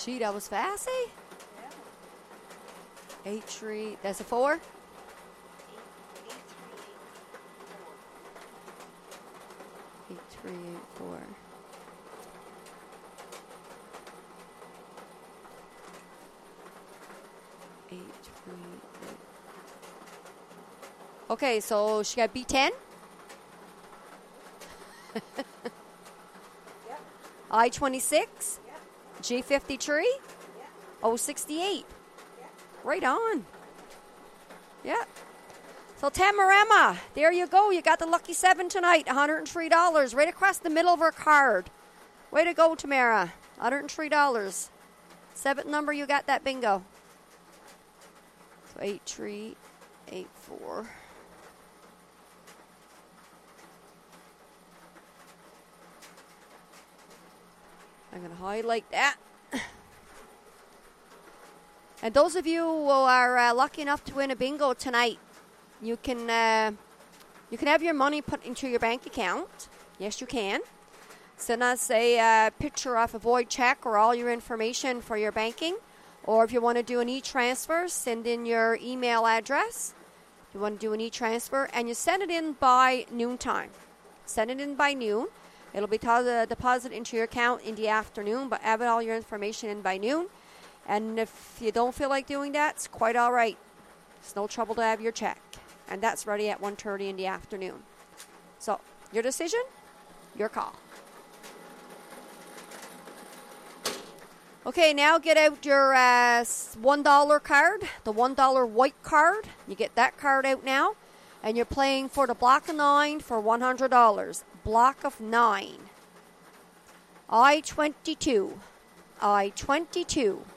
Gee, that was fast, eh? 8-3. That's a 4? 8-3-8-4. Okay, so she got B10. Yep. I-26. Yep. G53. Yep. O68. Yep. Right on. Yeah. So Tamarama, there you go. You got the lucky 7 tonight. $103. Right across the middle of her card. Way to go, Tamara. $103. 7th number, you got that bingo. So 8-3-8-4. I'm going to highlight that. And those of you who are lucky enough to win a bingo tonight, you can have your money put into your bank account. Yes, you can. Send us a picture of a void check or all your information for your banking. Or if you want to do an e-transfer, send in your email address. If you want to do an e-transfer, and you send it in by noontime. Send it in by noon. It'll be deposited into your account in the afternoon, but have all your information in by noon. And if you don't feel like doing that, it's quite all right. It's no trouble to have your check. And that's ready at 1:30 in the afternoon. So, your decision, your call. Okay, now get out your $1 card, the $1 white card. You get that card out now. And you're playing for the block of 9 for $100. Block of 9. I-22. I-22.